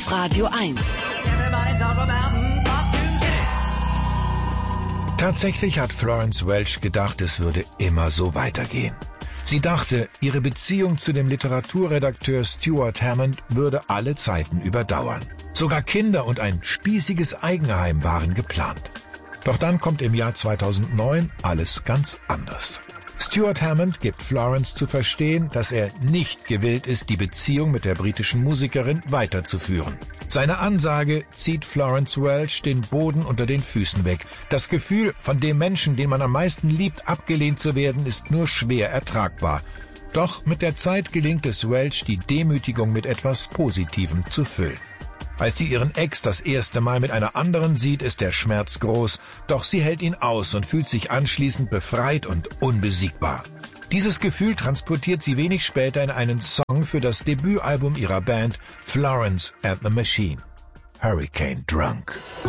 auf Radio 1. Tatsächlich hat Florence Welch gedacht, es würde immer so weitergehen. Sie dachte, ihre Beziehung zu dem Literaturredakteur Stuart Hammond würde alle Zeiten überdauern. Sogar Kinder und ein spießiges Eigenheim waren geplant. Doch dann kommt im Jahr 2009 alles ganz anders. Stuart Hammond gibt Florence zu verstehen, dass er nicht gewillt ist, die Beziehung mit der britischen Musikerin weiterzuführen. Seine Ansage zieht Florence Welch den Boden unter den Füßen weg. Das Gefühl, von dem Menschen, den man am meisten liebt, abgelehnt zu werden, ist nur schwer ertragbar. Doch mit der Zeit gelingt es Welch, die Demütigung mit etwas Positivem zu füllen. Als sie ihren Ex das erste Mal mit einer anderen sieht, ist der Schmerz groß, doch sie hält ihn aus und fühlt sich anschließend befreit und unbesiegbar. Dieses Gefühl transportiert sie wenig später in einen Song für das Debütalbum ihrer Band Florence and the Machine, Hurricane Drunk.